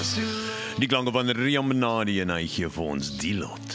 Die klanke van Rian Benadi en hy gee vir ons die lot.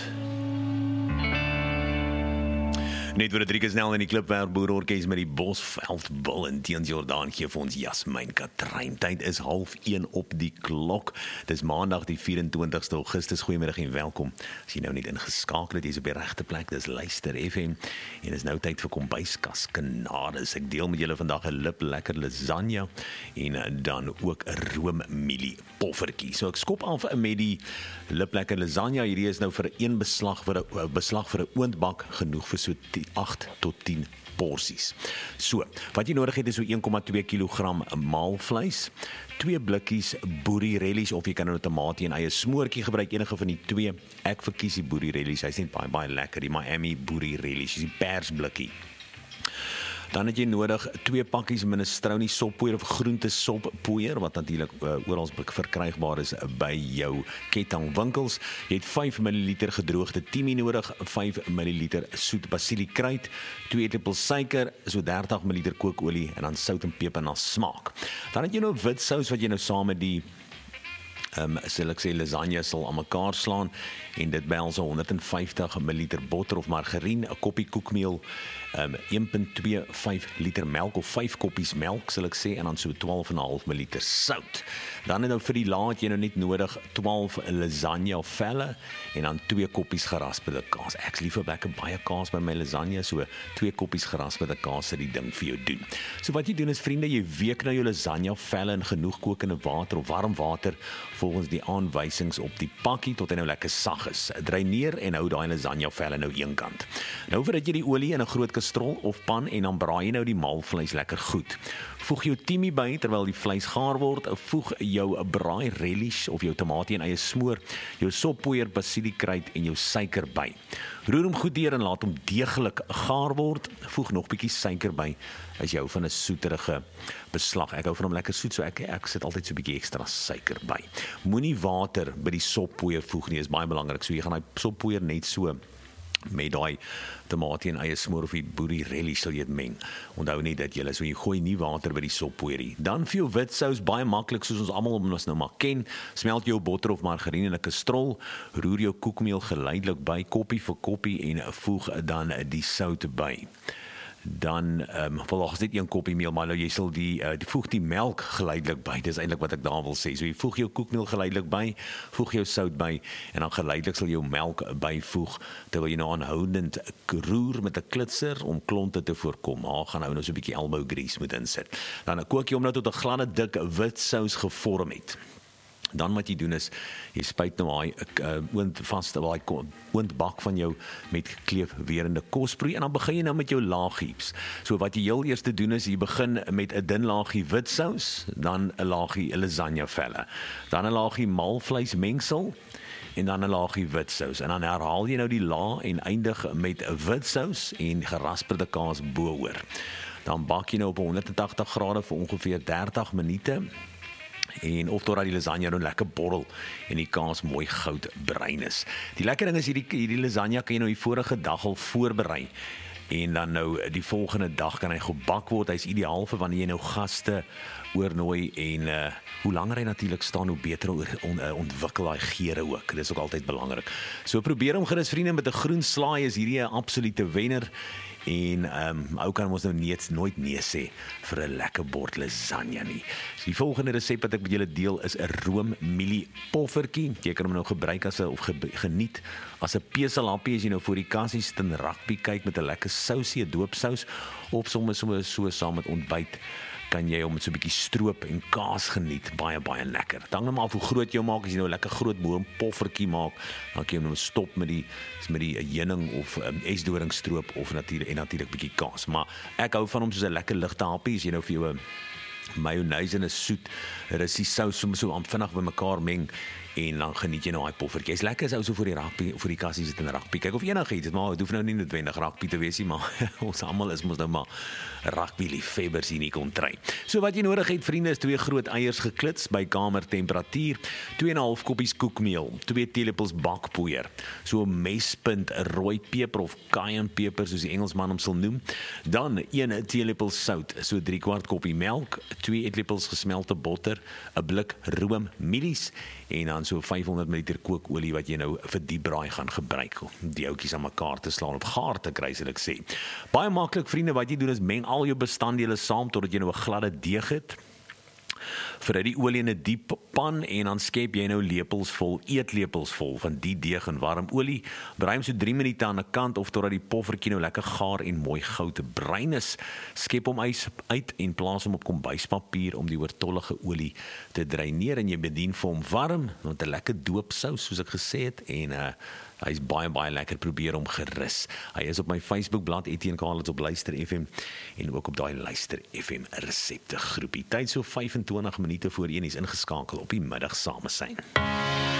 Net voor het Rieke Snel in die Klipwerk Boerorkes met die Bosveldbul en Teens Jordaan gee vir ons Jasmijn Katrein. Tyd is 12:30 op die klok. Dis maandag die 24ste Augustus. Goeiemiddag en welkom. As jy nou net ingeskakel het, jy is op die regte plek. Dis Luister FM en is nou tyd vir Kombuiskas Kanades. Ek deel met julle vandag 'n lip lekker lasagne en dan ook 'n roommilie poffertjie. So ek skop af met die lip lekker lasagne. Hierdie is nou vir 'n beslag vir 'n oondbak genoeg vir so 8 tot 10 porsies. So, wat jy nodig het is so 1,2 kg maalvleis, 2 blikkies boerie relish of jy kan nou tamatie en eie smoortjie gebruik, enige van die twee. Ek verkies die boerie relish, hy's net baie lekker, die Miami boerie relish, die pers blikkie. Dan het jy nodig 2 pakkies minestrone soppoeier of groente soppoeier wat natuurlik oral verkrygbaar is by jou kettingwinkels. Jy het 5 ml gedroogde tiemie nodig, 5 ml soet basiliekruit, 2 eetlepels suiker, so 30 ml kookolie en dan sout en peper na smaak. Dan het jy nou wit sous wat jy nou saam met die sal ek sê lasagne sal aan mekaar slaan en dit behels 150 ml botter of margarien, 'n koppie koekmeel, 1.25 liter melk of 5 koppies melk sal ek sê en dan so 12,5 ml sout. Dan nou vir die laat jy nou net nodig 12 lasagne velle en dan 2 koppies gerasperde kaas. Ek lief lekker baie kaas by my lasagne, so 2 koppies gerasperde kaas sal die ding vir jou doen. So wat jy doen is vriende, jy week nou jou lasagne velle in genoeg kokende water of warm water volgens die aanwysings op die pakkie tot hy nou lekker sag is. Dreineer en hou daai lasagne velle nou eenkant. Nou voordat jy die olie in 'n groot kastrol of pan en dan braai jy nou die maalvleis lekker goed. Voeg jou tiemie by terwyl die vleis gaar word. Voeg jou braai relish of jou tamatie en eie smoor, jou soppoeier, basiliekruit en jou suiker by. Roer hom goed deur en laat hom deeglik gaar word. Voeg nog bietjie suiker by as jy hou van 'n soeterige beslag. Ek hou van hom lekker soet, so ek sit altyd so 'n bietjie ekstra suiker by. Moenie water by die soppoeier voeg nie, is baie belangrik. So jy gaan daai soppoeier net so met daai tamatie en eie smoor of die boerie relish sal jy dit meng. Onthou net dat jy gooi nie water by die soppoeier. Dan vir jou wit sous, baie maklik soos ons almal ons nou maar ken. Smelt jou botter of margarien in 'n kastrol, roer jou koekmeel geleidelik by, koppie vir koppie en voeg dan die sout by. Dan volgens dit 1 koppie meel, maar nou jy sal voeg die melk geleidelik by. Dis eintlik wat ek daar wil sê. So jy voeg jou koekmeel geleidelik by, voeg jou sout by en dan geleidelik sal jou melk byvoeg terwyl jy nou aanhoudend roer met 'n klitser om klonte te voorkom. Gaan nou so 'n bietjie elbow grease moet insit. Dan kook jy hom nou tot 'n gladde dik wit sous gevorm het. Dan wat jy doen is, jy spuit nou daai oondbak van jou met kleefwerende kosproei en dan begin jy nou met jou laagies. So wat jy heel eers te doen is, jy begin met 'n dun laagie wit sous, dan 'n laagie lasagne velle, dan 'n laagie maalvleis mengsel en dan 'n laagie wit sous. En dan herhaal jy nou die laag en eindig met 'n wit sous en gerasperde kaas bo-oor. Dan bak jy nou op 180 grade vir ongeveer 30 minute. En of totdat die lasagne nou lekker borrel en die kaas mooi goudbruin is. Die lekker ding is hierdie lasagne kan jy nou die vorige dag al voorberei. En dan nou die volgende dag kan hy gebak word. Hy's ideaal vir wanneer jy nou gaste oornooi en hoe langer hy natuurlik staan, hoe beter ontwikkel daai geure ook. Dis ook altyd belangrik. So probeer hom gerus vriende, met 'n groen slaai is hierdie 'n absolute wenner. En ou kan ons nou nooit nee sê vir 'n lekker bord lasagne nie. So die volgende resep wat ek met julle deel is 'n roommilie poffertjie. Jy kan hom nou gebruik geniet as 'n peselhappie as jy nou voor die kassie sit en rugby kyk met 'n lekker sousie, 'n doopsous of soms so saam met ontbyt. Kan jy hom met so 'n bietjie stroop en kaas geniet, baie lekker. Dan nou maar af hoe groot jy maak, as jy nou lekker groot boom poffertjie maak, dan kan jy hom nou stop met die heuning of esdoringstroop of natuurlik bietjie kaas. Maar ek hou van hom soos 'n lekker ligte happie, as jy nou vir jou 'n mayonnaise en 'n soet russie sous so vinnig bymekaar meng en dan geniet jy nou daai poffertjie. Is lekker as ou so voor die rugby, voor die kassie sit in rugby. Kyk of enigiets, maar dit hoef nou nie noodwendig rugby te wees nie, maar ons almal is mos nou maar rugby liefhebbers hier in die kontry. So wat jy nodig het, vriende, is 2 groot eiers geklits by kamertemperatuur, 2,5 koppies koekmeel, 2 teelepels bakpoeier, so 'n mespunt rooi peper of cayenne peper soos die Engelsman hom sal noem, dan 1 teelepel sout, so 3/4 koppie melk, 2 eetlepels gesmelte botter, 'n blik room mielies en dan so 500 ml kookolie wat jy nou vir die braai gaan gebruik om die houtjies aan mekaar te slaan of gaar te kry, sal ek sê. Baie maklik, vriende, wat jy doen is meng al jou bestanddele saam totdat jy nou 'n gladde deeg het. Vry die olie in 'n diep pan en dan skep jy nou eetlepels vol van die deeg in warm olie. Braai hom so 3 minute aan 'n kant of totdat die poffertjie nou lekker gaar en mooi goudbruin is. Skep hom uit en plaas hom op kombuispapier om die oortollige olie te dreineer en jy bedien vir hom warm met 'n lekker doopsous soos ek gesê het en hy is baie lekker, probeer hom gerus. Hy is op my Facebookblad Etienne Khalets op Luister FM en ook op daai Luister FM resepte groepie. Tyd so 25 minute voor 1 is ingeskakel op die middagsamesyn.